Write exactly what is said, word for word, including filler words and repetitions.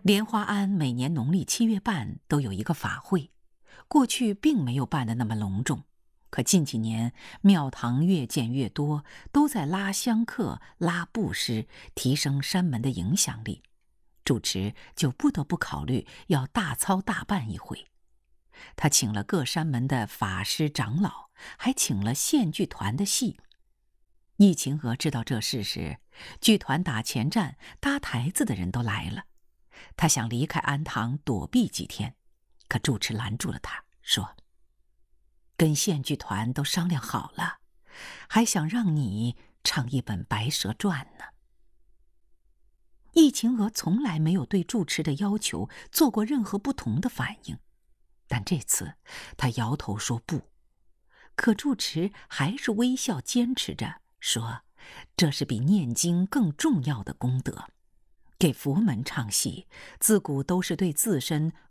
莲花庵每年农历七月半都有一个法会，过去并没有办得那么隆重，可近几年庙堂越建越多，都在拉香客、拉布施，提升山门的影响力。主持就不得不考虑要大操大办一回。他请了各山门的法师长老，还请了县剧团的戏。易秦娥知道这事时，剧团打前站搭台子的人都来了。他想离开安堂躲避几天，可住持拦住了他，说：跟县剧团都商量好了，还想让你唱一本《白蛇传》呢。易秦娥从来没有对住持的要求做过任何不同的反应，但这次他摇头说不。可住持还是微笑坚持着，说这是比念经更重要的功德。给佛门唱戏，自古都是对自身